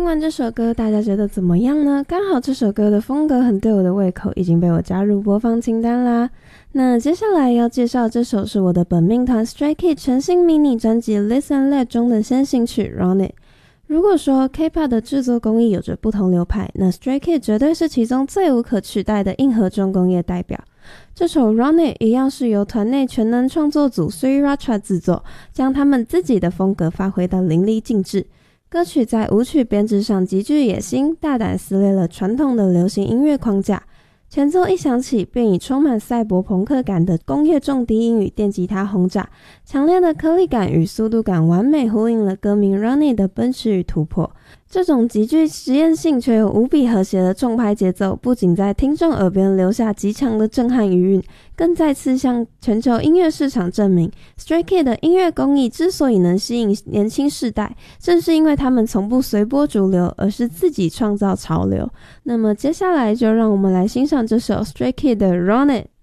听完这首歌，大家觉得怎么样呢？刚好这首歌的风格很对我的胃口，已经被我加入播放清单啦。那接下来要介绍这首是我的本命团 Stray Kids 全新迷你专辑 Listen Let 中的先行曲 Run It。如果说 K-pop 的制作工艺有着不同流派，那 Stray Kids 绝对是其中最无可取代的硬核重工业代表。这首 Run It 一样是由团内全能创作组 Sriracha 制作，将他们自己的风格发挥到淋漓尽致。歌曲在舞曲编制上极具野心，大胆撕裂了传统的流行音乐框架。前奏一响起，便以充满赛博朋克感的工业重低音与电吉他轰炸，强烈的颗粒感与速度感完美呼应了歌名 Run It 的奔驰与突破。这种极具实验性却又无比和谐的重拍节奏，不仅在听众耳边留下极强的震撼余韵，更再次向全球音乐市场证明 Stray Kids 的音乐工艺之所以能吸引年轻世代，正是因为他们从不随波逐流，而是自己创造潮流。那么接下来就让我们来欣赏这首 Stray Kids 的 Run It。